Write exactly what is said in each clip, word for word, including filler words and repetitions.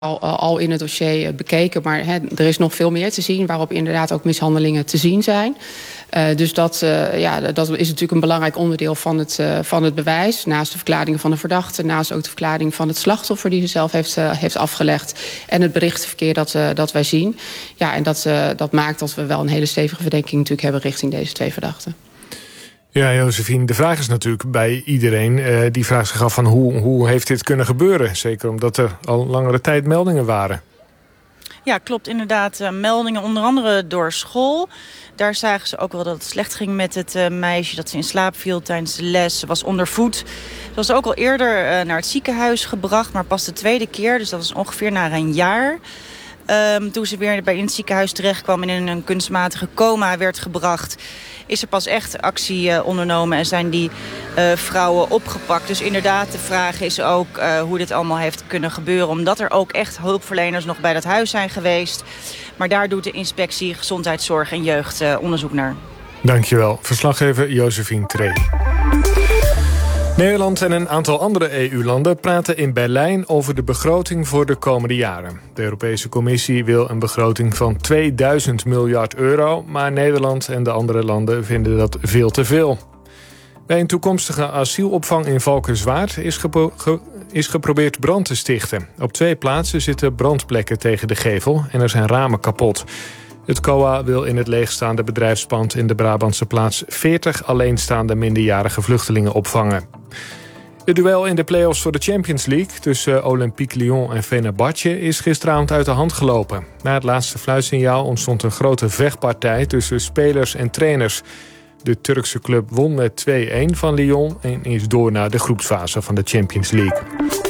Al, al in het dossier bekeken, maar he, er is nog veel meer te zien, waarop inderdaad ook mishandelingen te zien zijn. Uh, dus dat, uh, ja, dat is natuurlijk een belangrijk onderdeel van het, uh, van het bewijs. Naast de verklaringen van de verdachte, naast ook de verklaring van het slachtoffer die ze zelf heeft, uh, heeft afgelegd. En het berichtenverkeer dat, uh, dat wij zien. Ja, en dat, uh, dat maakt dat we wel een hele stevige verdenking natuurlijk hebben richting deze twee verdachten. Ja, Josephine, de vraag is natuurlijk bij iedereen uh, die vraagt zich af van hoe, hoe heeft dit kunnen gebeuren? Zeker omdat er al langere tijd meldingen waren. Ja, klopt inderdaad. Uh, meldingen onder andere door school. Daar zagen ze ook wel dat het slecht ging met het uh, meisje, dat ze in slaap viel tijdens de les. Ze was onder voet. Ze was ook al eerder uh, naar het ziekenhuis gebracht, maar pas de tweede keer. Dus dat was ongeveer na een jaar. Um, toen ze weer bij in het ziekenhuis terechtkwam en in een kunstmatige coma werd gebracht, is er pas echt actie uh, ondernomen en zijn die uh, vrouwen opgepakt. Dus inderdaad, de vraag is ook uh, hoe dit allemaal heeft kunnen gebeuren, omdat er ook echt hulpverleners nog bij dat huis zijn geweest. Maar daar doet de inspectie Gezondheidszorg en Jeugd uh, onderzoek naar. Dankjewel. Verslaggever Josephine Tree. Nederland en een aantal andere E U-landen praten in Berlijn over de begroting voor de komende jaren. De Europese Commissie wil een begroting van tweeduizend miljard euro... maar Nederland en de andere landen vinden dat veel te veel. Bij een toekomstige asielopvang in Valkenswaard is, gepro- ge- is geprobeerd brand te stichten. Op twee plaatsen zitten brandplekken tegen de gevel en er zijn ramen kapot. Het C O A wil in het leegstaande bedrijfspand in de Brabantse plaats veertig alleenstaande minderjarige vluchtelingen opvangen. Het duel in de play-offs voor de Champions League tussen Olympique Lyon en Fenerbahce is gisteravond uit de hand gelopen. Na het laatste fluitsignaal ontstond een grote vechtpartij tussen spelers en trainers. De Turkse club won met twee-een van Lyon en is door naar de groepsfase van de Champions League.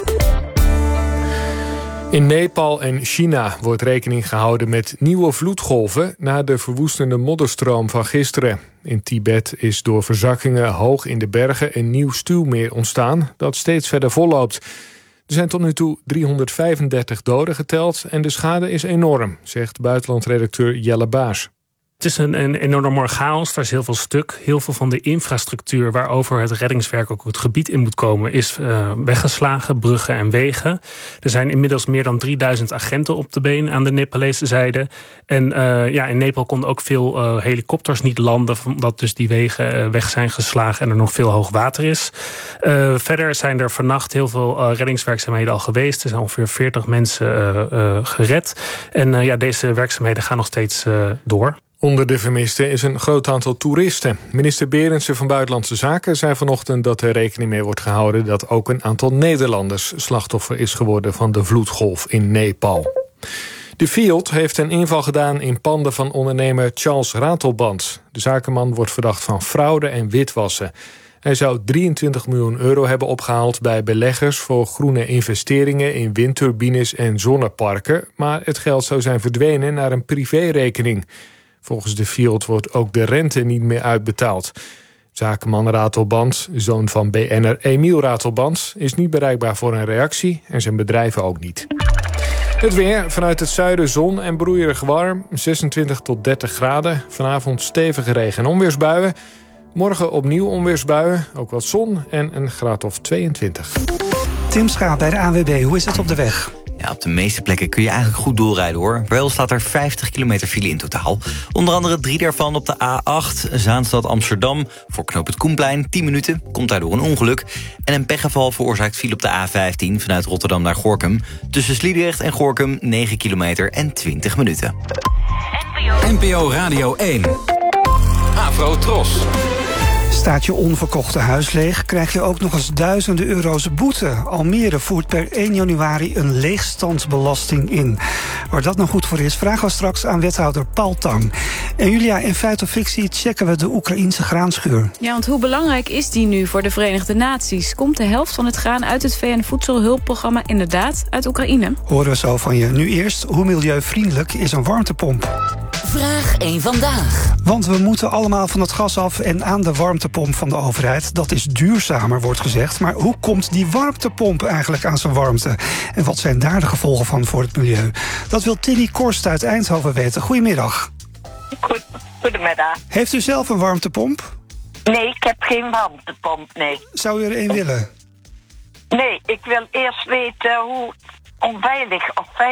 In Nepal en China wordt rekening gehouden met nieuwe vloedgolven na de verwoestende modderstroom van gisteren. In Tibet is door verzakkingen hoog in de bergen een nieuw stuwmeer ontstaan dat steeds verder volloopt. Er zijn tot nu toe driehonderdvijfendertig doden geteld en de schade is enorm, zegt buitenlandredacteur Jelle Baas. Het is een, een enorme chaos, daar is heel veel stuk. Heel veel van de infrastructuur waarover het reddingswerk ook het gebied in moet komen is uh, weggeslagen, bruggen en wegen. Er zijn inmiddels meer dan drieduizend agenten op de been aan de Nepalese zijde. En uh, ja, in Nepal konden ook veel uh, helikopters niet landen, omdat dus die wegen uh, weg zijn geslagen en er nog veel hoog water is. Uh, verder zijn er vannacht heel veel uh, reddingswerkzaamheden al geweest. Er zijn ongeveer veertig mensen uh, uh, gered. En uh, ja, deze werkzaamheden gaan nog steeds uh, door. Onder de vermisten is een groot aantal toeristen. Minister Berendsen van Buitenlandse Zaken zei vanochtend dat er rekening mee wordt gehouden dat ook een aantal Nederlanders slachtoffer is geworden van de vloedgolf in Nepal. De Fiat heeft een inval gedaan in panden van ondernemer Charles Ratelband. De zakenman wordt verdacht van fraude en witwassen. Hij zou drieëntwintig miljoen euro hebben opgehaald bij beleggers voor groene investeringen in windturbines en zonneparken, maar het geld zou zijn verdwenen naar een privérekening. Volgens de Fiat wordt ook de rente niet meer uitbetaald. Zakenman Ratelband, zoon van B N'er Emiel Ratelband, is niet bereikbaar voor een reactie en zijn bedrijven ook niet. Het weer, vanuit het zuiden zon en broeierig warm, zesentwintig tot dertig graden. Vanavond stevige regen- en onweersbuien. Morgen opnieuw onweersbuien, ook wat zon en een graad of tweeëntwintig. Tim Schaap bij de A N W B, hoe is het op de weg? Ja, op de meeste plekken kun je eigenlijk goed doorrijden, hoor. Wel staat er vijftig kilometer file in totaal. Onder andere drie daarvan op de A acht, Zaanstad-Amsterdam. Voor knoop het Koenplein, tien minuten, komt daardoor een ongeluk. En een pechgeval veroorzaakt file op de A vijftien... vanuit Rotterdam naar Gorinchem. Tussen Sliedrecht en Gorinchem, negen kilometer en twintig minuten. N P O Radio één. Afro Tros. Staat je onverkochte huis leeg, krijg je ook nog eens duizenden euro's boete. Almere voert per één januari een leegstandsbelasting in. Waar dat nou goed voor is, vragen we straks aan wethouder Paul Tang. En Julia, in Feit of Fictie checken we de Oekraïense graanschuur. Ja, want hoe belangrijk is die nu voor de Verenigde Naties? Komt de helft van het graan uit het V N-voedselhulpprogramma inderdaad uit Oekraïne? Horen we zo van je. Nu eerst, hoe milieuvriendelijk is een warmtepomp? Vraag één vandaag. Want we moeten allemaal van het gas af en aan de warmtepomp van de overheid. Dat is duurzamer, wordt gezegd. Maar hoe komt die warmtepomp eigenlijk aan zijn warmte? En wat zijn daar de gevolgen van voor het milieu? Dat wil Tilly Korst uit Eindhoven weten. Goedemiddag. Goed, goedemiddag. Heeft u zelf een warmtepomp? Nee, ik heb geen warmtepomp, nee. Zou u er een willen? Nee, ik wil eerst weten hoe onveilig of veilig.